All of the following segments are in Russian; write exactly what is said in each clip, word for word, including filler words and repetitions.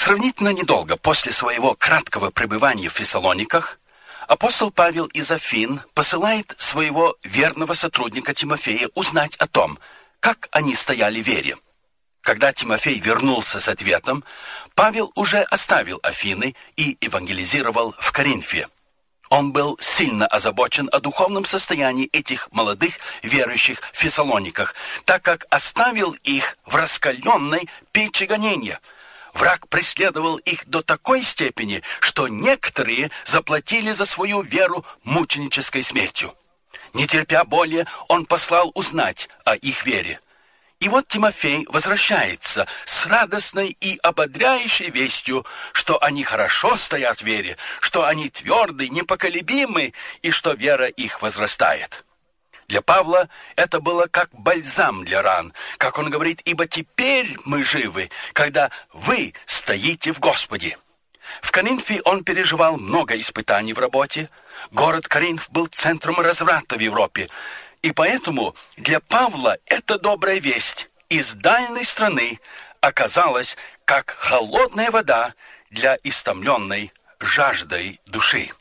Сравнительно недолго после своего краткого пребывания в Фессалониках апостол Павел из Афин посылает своего верного сотрудника Тимофея узнать о том, как они стояли в вере. Когда Тимофей вернулся с ответом, Павел уже оставил Афины и евангелизировал в Коринфе. Он был сильно озабочен о духовном состоянии этих молодых верующих в Фессалониках, так как оставил их в раскаленной печи гонения. Враг преследовал их до такой степени, что некоторые заплатили за свою веру мученической смертью. Не терпя более, он послал узнать о их вере. И вот Тимофей возвращается с радостной и ободряющей вестью, что они хорошо стоят в вере, что они тверды, непоколебимы, и что вера их возрастает. Для Павла это было как бальзам для ран, как он говорит, «Ибо теперь мы живы, когда вы стоите в Господе». В Коринфе он переживал много испытаний в работе. Город Коринф был центром разврата в Европе. И поэтому для Павла эта добрая весть из дальней страны оказалась как холодная вода для истомленной жаждой души.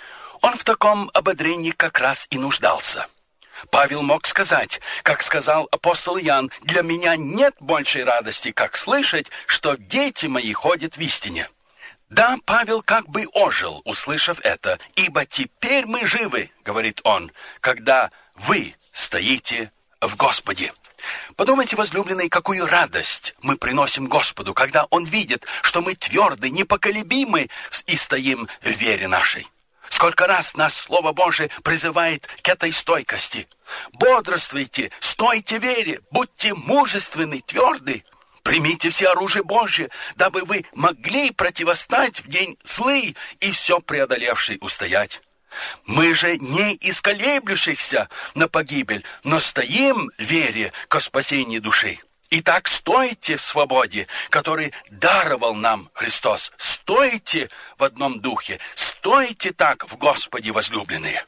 Он в таком ободрении как раз и нуждался. Павел мог сказать, как сказал апостол Иоанн, «Для меня нет большей радости, как слышать, что дети мои ходят в истине». Да, Павел как бы ожил, услышав это, «Ибо теперь мы живы», — говорит он, «когда вы стоите в Господе». Подумайте, возлюбленные, какую радость мы приносим Господу, когда Он видит, что мы тверды, непоколебимы и стоим в вере нашей. Сколько раз нас Слово Божие призывает к этой стойкости. Бодрствуйте, стойте в вере, будьте мужественны, тверды. Примите все оружие Божье, дабы вы могли противостать в день злый и все преодолевший устоять. Мы же не из колеблющихся на погибель, но стоим в вере ко спасению души. Итак, стойте в свободе, который даровал нам Христос. Стойте в одном духе, стойте так в Господе, возлюбленные.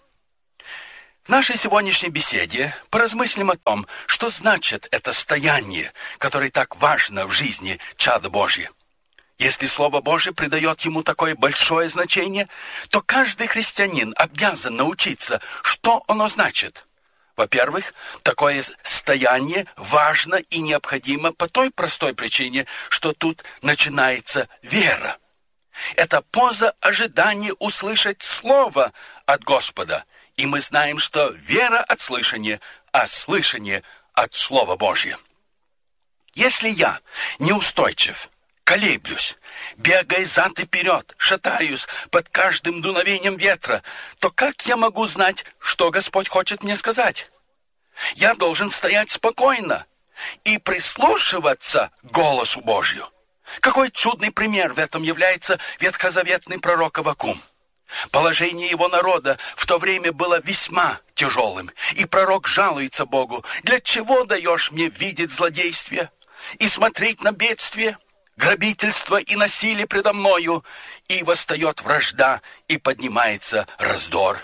В нашей сегодняшней беседе поразмыслим о том, что значит это стояние, которое так важно в жизни чада Божьего. Если Слово Божие придает ему такое большое значение, то каждый христианин обязан научиться, что оно значит. Во-первых, такое стояние важно и необходимо по той простой причине, что тут начинается вера. Это поза ожидания услышать Слово от Господа. И мы знаем, что вера от слышания, а слышание от Слова Божьего. Если я неустойчив, колеблюсь, бегая зад и вперед, шатаюсь под каждым дуновением ветра, то как я могу знать, что Господь хочет мне сказать? Я должен стоять спокойно и прислушиваться к голосу Божью. Какой чудный пример в этом является ветхозаветный пророк Аввакум. Положение его народа в то время было весьма тяжелым, и пророк жалуется Богу: «Для чего даешь мне видеть злодействие и смотреть на бедствие, грабительство и насилие предо мною?» И восстает вражда, и поднимается раздор.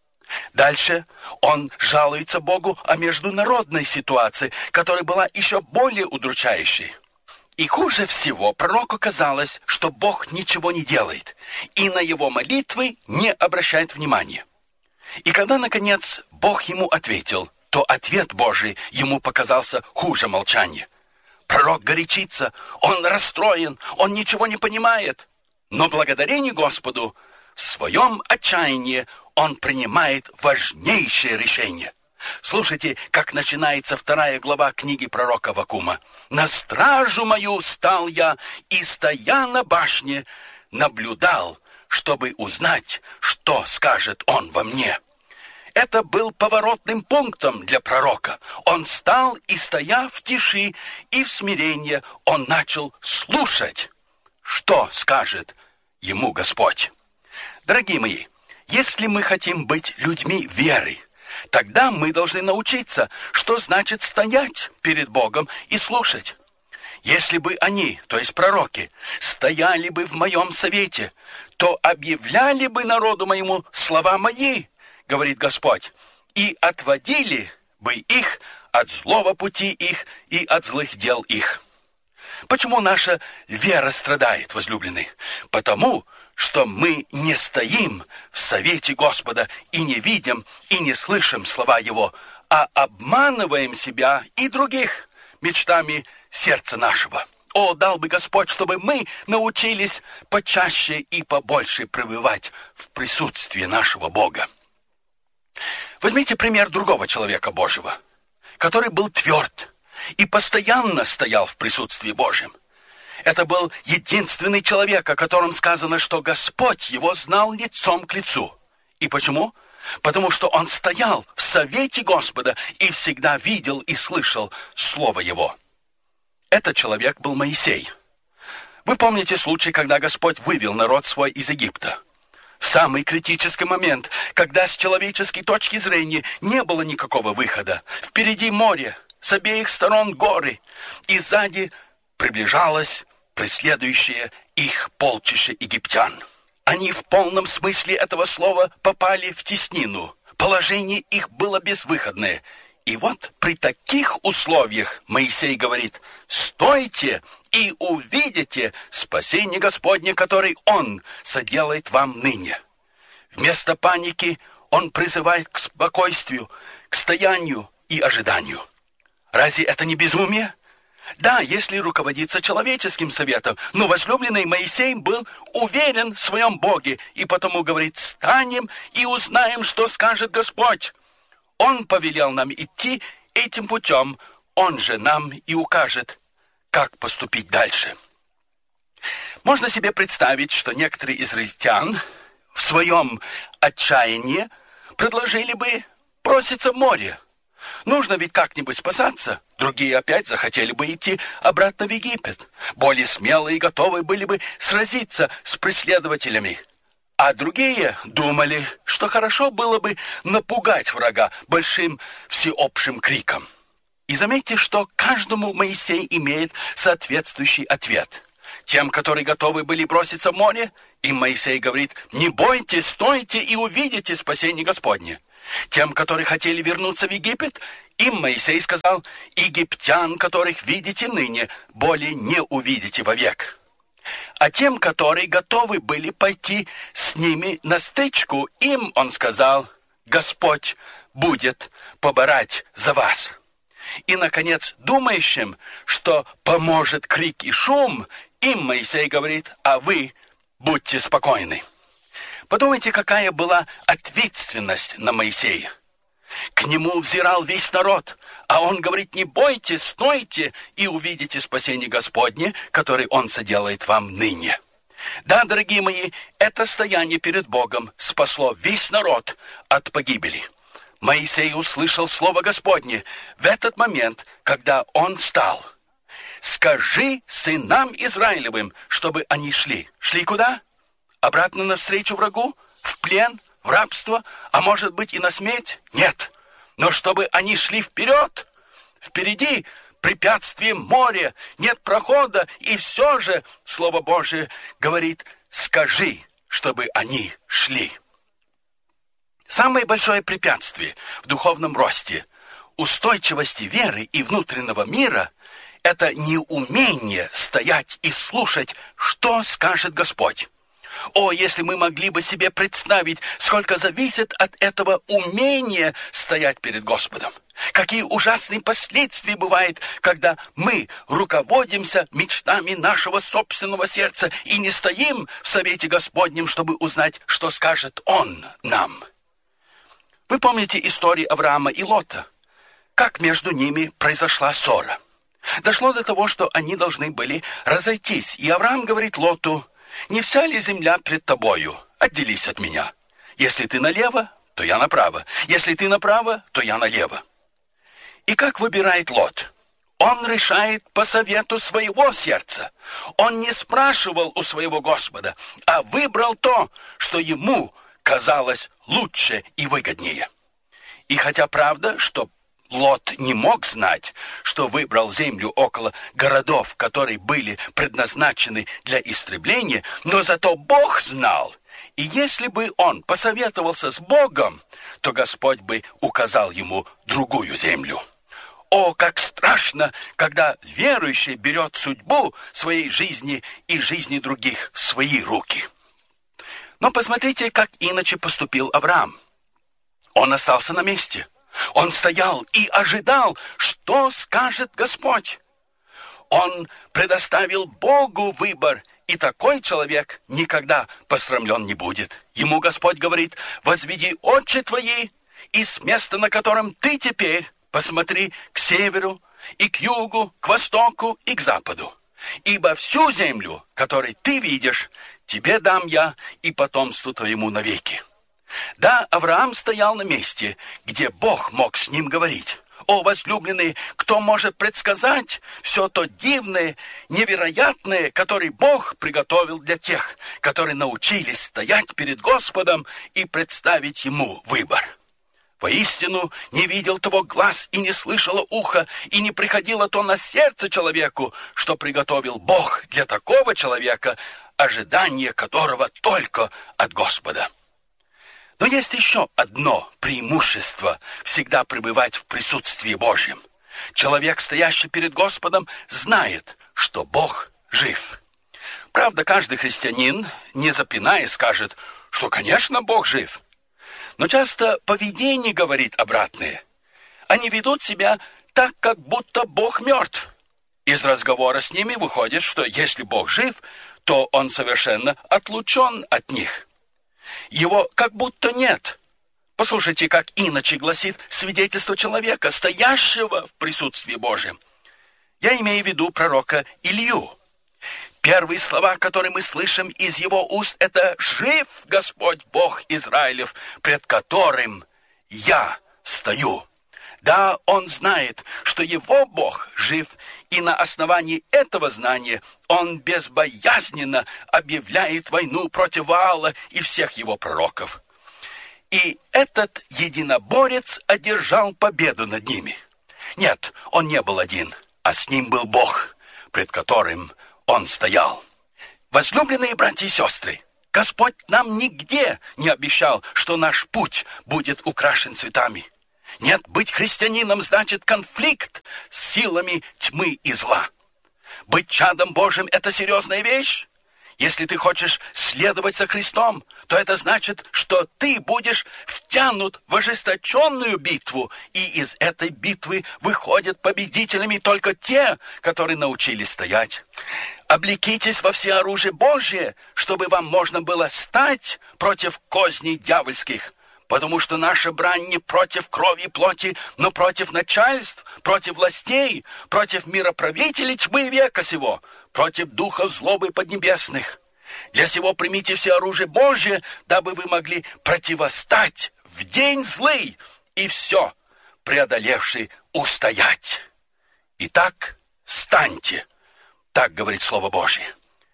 Дальше он жалуется Богу о международной ситуации, которая была еще более удручающей. И хуже всего пророку казалось, что Бог ничего не делает, и на его молитвы не обращает внимания. И когда, наконец, Бог ему ответил, то ответ Божий ему показался хуже молчания. Пророк горячится, он расстроен, он ничего не понимает. Но благодарение Господу, в своем отчаянии он принимает важнейшее решение. Слушайте, как начинается вторая глава книги пророка Аввакума. «На стражу мою стал я, и, стоя на башне, наблюдал, чтобы узнать, что скажет он во мне». Это был поворотным пунктом для пророка. Он стал и, стоя в тиши и в смирении, он начал слушать, что скажет ему Господь. Дорогие мои, если мы хотим быть людьми веры, тогда мы должны научиться, что значит стоять перед Богом и слушать. Если бы они, то есть пророки, стояли бы в моем совете, то объявляли бы народу моему слова мои, говорит Господь, и отводили бы их от злого пути их и от злых дел их. Почему наша вера страдает, возлюбленные? Потому что мы не стоим в совете Господа и не видим, и не слышим слова Его, а обманываем себя и других мечтами сердца нашего. О, дал бы Господь, чтобы мы научились почаще и побольше пребывать в присутствии нашего Бога. Возьмите пример другого человека Божьего, который был тверд и постоянно стоял в присутствии Божьем. Это был единственный человек, о котором сказано, что Господь его знал лицом к лицу. И почему? Потому что он стоял в совете Господа и всегда видел и слышал Слово Его. Этот человек был Моисей. Вы помните случай, когда Господь вывел народ свой из Египта? В самый критический момент, когда с человеческой точки зрения не было никакого выхода. Впереди море, с обеих сторон горы, и сзади приближалось преследующее их полчище египтян. Они в полном смысле этого слова попали в теснину. Положение их было безвыходное. И вот при таких условиях Моисей говорит: «Стойте и увидите спасение Господне, который Он соделает вам ныне». Вместо паники Он призывает к спокойствию, к стоянию и ожиданию. Разве это не безумие? Да, если руководиться человеческим советом, но возлюбленный Моисей был уверен в своем Боге, и потому говорит: «Станем и узнаем, что скажет Господь». Он повелел нам идти этим путем, Он же нам и укажет, как поступить дальше. Можно себе представить, что некоторые израильтян в своем отчаянии предложили бы броситься в море. Нужно ведь как-нибудь спасаться. Другие опять захотели бы идти обратно в Египет. Более смелые и готовы были бы сразиться с преследователями. А другие думали, что хорошо было бы напугать врага большим всеобщим криком. И заметьте, что каждому Моисей имеет соответствующий ответ. Тем, которые готовы были броситься в море, им Моисей говорит: «Не бойтесь, стойте и увидите спасение Господне». Тем, которые хотели вернуться в Египет, им Моисей сказал: «Египтян, которых видите ныне, более не увидите вовек». А тем, которые готовы были пойти с ними на стычку, им он сказал: «Господь будет поборать за вас». И, наконец, думающим, что поможет крик и шум, им Моисей говорит: «А вы будьте спокойны». Подумайте, какая была ответственность на Моисея. К нему взирал весь народ, а он говорит: «Не бойтесь, стойте и увидите спасение Господне, которое Он соделает вам ныне». Да, дорогие мои, это стояние перед Богом спасло весь народ от погибели. Моисей услышал слово Господне в этот момент, когда он стал: «Скажи сынам Израилевым, чтобы они шли». Шли куда? Обратно навстречу врагу? В плен? В рабство? А может быть и на смерть? Нет. Но чтобы они шли вперед. Впереди препятствие море, нет прохода, и все же Слово Божие говорит: «Скажи, чтобы они шли». Самое большое препятствие в духовном росте, устойчивости веры и внутреннего мира – это неумение стоять и слушать, что скажет Господь. О, если мы могли бы себе представить, сколько зависит от этого умения стоять перед Господом. Какие ужасные последствия бывают, когда мы руководимся мечтами нашего собственного сердца и не стоим в совете Господнем, чтобы узнать, что скажет Он нам. Вы помните историю Авраама и Лота? Как между ними произошла ссора. Дошло до того, что они должны были разойтись. И Авраам говорит Лоту: «Не вся ли земля пред тобою? Отделись от меня. Если ты налево, то я направо. Если ты направо, то я налево». И как выбирает Лот? Он решает по совету своего сердца. Он не спрашивал у своего Господа, а выбрал то, что ему казалось лучше и выгоднее. И хотя правда, что Лот не мог знать, что выбрал землю около городов, которые были предназначены для истребления, но зато Бог знал. И если бы он посоветовался с Богом, то Господь бы указал ему другую землю. О, как страшно, когда верующий берет судьбу своей жизни и жизни других в свои руки. Но посмотрите, как иначе поступил Авраам. Он остался на месте. Он стоял и ожидал, что скажет Господь. Он предоставил Богу выбор, и такой человек никогда посрамлен не будет. Ему Господь говорит: «Возведи очи твои, и с места, на котором ты теперь, посмотри к северу, и к югу, к востоку и к западу. Ибо всю землю, которую ты видишь, тебе дам я и потомству твоему навеки». Да, Авраам стоял на месте, где Бог мог с ним говорить. О, возлюбленные, кто может предсказать все то дивное, невероятное, которое Бог приготовил для тех, которые научились стоять перед Господом и представить Ему выбор? Воистину, не видел того глаз и не слышало ухо, и не приходило то на сердце человеку, что приготовил Бог для такого человека, ожидание которого только от Господа. Но есть еще одно преимущество всегда пребывать в присутствии Божьем. Человек, стоящий перед Господом, знает, что Бог жив. Правда, каждый христианин, не запинаясь, скажет, что, конечно, Бог жив. Но часто поведение говорит обратное. Они ведут себя так, как будто Бог мертв. Из разговора с ними выходит, что если Бог жив, то Он совершенно отлучен от них. Его как будто нет. Послушайте, как иначе гласит свидетельство человека, стоящего в присутствии Божьем. Я имею в виду пророка Илью. Первые слова, которые мы слышим из его уст, это «Жив Господь Бог Израилев, пред которым я стою». Да, он знает, что его Бог жив, и на основании этого знания он безбоязненно объявляет войну против Ваала и всех его пророков. И этот единоборец одержал победу над ними. Нет, он не был один, а с ним был Бог, пред которым он стоял. Возлюбленные братья и сестры, Господь нам нигде не обещал, что наш путь будет украшен цветами. Нет, быть христианином значит конфликт с силами тьмы и зла. Быть чадом Божьим – это серьезная вещь. Если ты хочешь следовать за Христом, то это значит, что ты будешь втянут в ожесточенную битву, и из этой битвы выходят победителями только те, которые научились стоять. Облекитесь во всеоружие Божие, чтобы вам можно было стать против козней дьявольских. Потому что наша брань не против крови и плоти, но против начальств, против властей, против мироправителей тьмы века сего, против духов злобы поднебесных. Для сего примите все оружие Божие, дабы вы могли противостать в день злый и все преодолевший устоять. Итак, станьте, так говорит Слово Божье.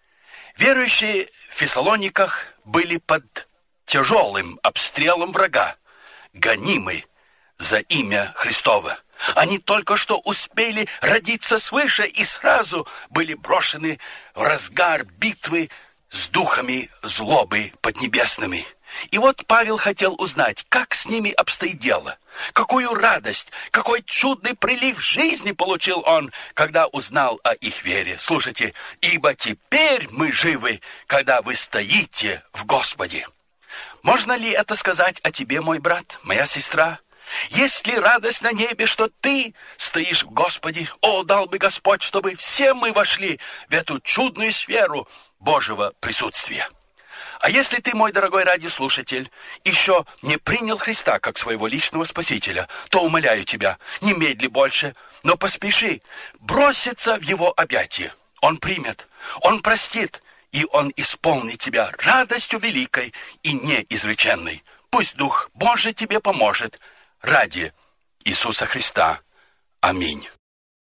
Верующие в Фессалониках были под тяжелым обстрелом врага, гонимы за имя Христово. Они только что успели родиться свыше и сразу были брошены в разгар битвы с духами злобы поднебесными. И вот Павел хотел узнать, как с ними обстоит дело, какую радость, какой чудный прилив жизни получил он, когда узнал о их вере. Слушайте, ибо теперь мы живы, когда вы стоите в Господе. Можно ли это сказать о тебе, мой брат, моя сестра? Есть ли радость на небе, что ты стоишь в Господе? О, дал бы Господь, чтобы все мы вошли в эту чудную сферу Божьего присутствия. А если ты, мой дорогой радиослушатель, еще не принял Христа как своего личного Спасителя, то умоляю тебя, не медли больше, но поспеши броситься в Его объятия. Он примет, Он простит, и Он исполнит тебя радостью великой и неизреченной. Пусть Дух Божий тебе поможет ради Иисуса Христа. Аминь.